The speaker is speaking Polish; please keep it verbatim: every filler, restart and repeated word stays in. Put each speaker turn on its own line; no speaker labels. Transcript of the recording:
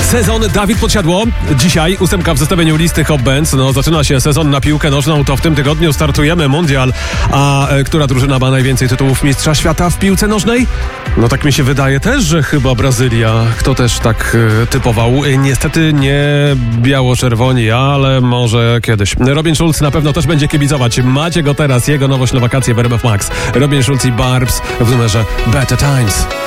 Sezon Dawid Podsiadło. Dzisiaj ósemka w zestawieniu listy Hot Bands. No, zaczyna się sezon na piłkę nożną, to w tym tygodniu startujemy mundial. A e, która drużyna ma najwięcej tytułów mistrza świata w piłce nożnej? No tak mi się wydaje też, że chyba Brazylia. Kto też tak e, typował? E, niestety nie biało-czerwoni, ale może kiedyś. Robin Schulz na pewno też będzie kibicować. Macie go teraz, jego nowość na wakacje w R M F Max. Robin Schulz i Barbs w numerze Better Times.